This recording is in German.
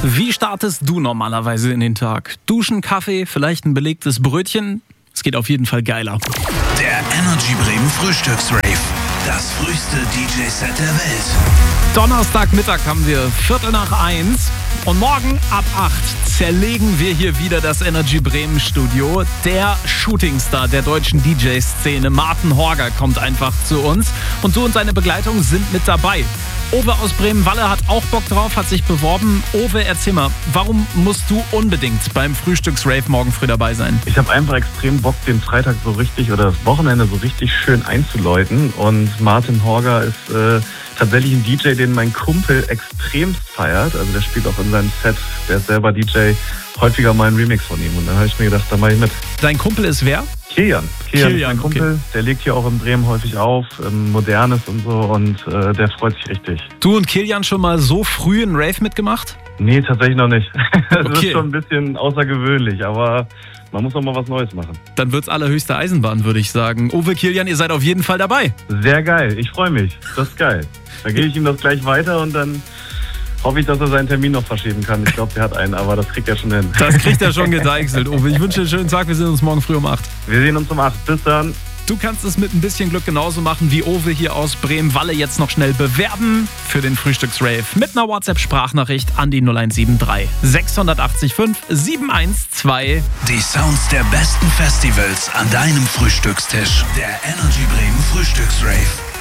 Wie startest du normalerweise in den Tag? Duschen, Kaffee, vielleicht ein belegtes Brötchen? Es geht auf jeden Fall geiler. Der Energy Bremen Frühstücksrave. Das früheste DJ-Set der Welt. Donnerstagmittag haben wir 1:45 und morgen ab 8 zerlegen wir hier wieder das Energy Bremen Studio. Der Shootingstar der deutschen DJ-Szene, Martin Horger, kommt einfach zu uns und du und seine Begleitung sind mit dabei. Owe aus Bremen-Walle hat auch Bock drauf, hat sich beworben. Owe, erzähl mal, warum musst du unbedingt beim Frühstücksrave morgen früh dabei sein? Ich habe einfach extrem Bock, den Freitag so richtig oder das Wochenende so richtig schön einzuläuten. Und Martin Horger ist tatsächlich ein DJ, den mein Kumpel extremst feiert. Also der spielt auch in seinem Set, der ist selber DJ, häufiger mal einen Remix von ihm. Und dann habe ich mir gedacht, da mache ich mit. Dein Kumpel ist wer? Kilian ist mein Kumpel, okay. Der legt hier auch in Bremen häufig auf, Modernes und so, und der freut sich richtig. Du und Kilian schon mal so früh einen Rave mitgemacht? Nee, tatsächlich noch nicht. Das Okay. ist schon ein bisschen außergewöhnlich, aber man muss auch mal was Neues machen. Dann wird's allerhöchste Eisenbahn, würde ich sagen. Owe, Kilian, ihr seid auf jeden Fall dabei. Sehr geil, ich freue mich, das ist geil. Dann gebe ich ihm das gleich weiter und dann hoffe ich, dass er seinen Termin noch verschieben kann. Ich glaube, der hat einen, aber das kriegt er schon hin. Das kriegt er schon gedeichselt, Owe. Ich wünsche dir einen schönen Tag, wir sehen uns morgen früh um 8. Wir sehen uns um 8. Bis dann. Du kannst es mit ein bisschen Glück genauso machen wie Owe hier aus Bremen-Walle. Jetzt noch schnell bewerben für den Frühstücksrave mit einer WhatsApp-Sprachnachricht an die 0173 680 5 712. Die Sounds der besten Festivals an deinem Frühstückstisch. Der Energy Bremen Frühstücksrave.